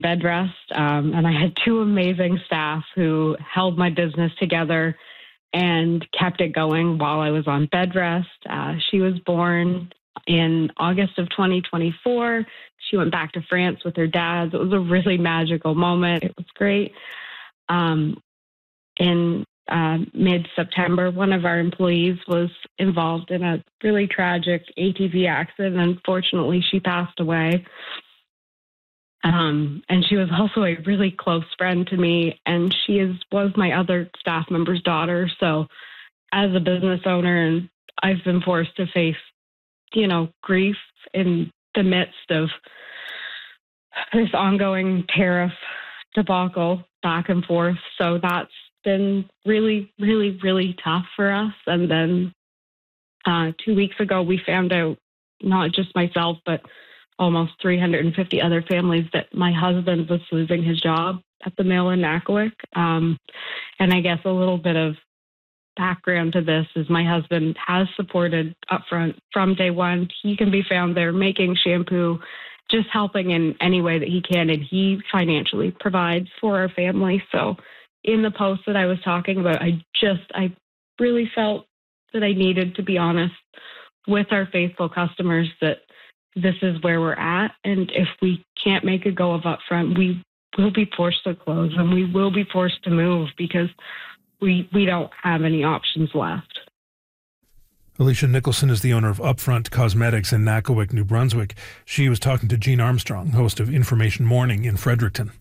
bed rest. And I had two amazing staff who held my business together and kept it going while I was on bed rest. She was born in August of 2024. She went back to France with her dad. It was a really magical moment. It was great. In mid-September, one of our employees was involved in a really tragic ATV accident. Unfortunately, she passed away. And she was also a really close friend to me, and was my other staff member's daughter. So as a business owner, and I've been forced to face, grief in the midst of this ongoing tariff debacle back and forth. So that's been really, really, really tough for us. And then 2 weeks ago, we found out, not just myself, but almost 350 other families, that my husband was losing his job at the mill in Nakawik. And I guess a little bit of background to this is my husband has supported Upfront from day one. He can be found there making shampoo, just helping in any way that he can, and he financially provides for our family. So in the post that I was talking about, I really felt that I needed to be honest with our faithful customers that this is where we're at. And if we can't make a go of Upfront, we will be forced to close, and we will be forced to move because we don't have any options left. Alicia Nicholson is the owner of Upfront Cosmetics in Nakawik, New Brunswick. She was talking to Jean Armstrong, host of Information Morning in Fredericton.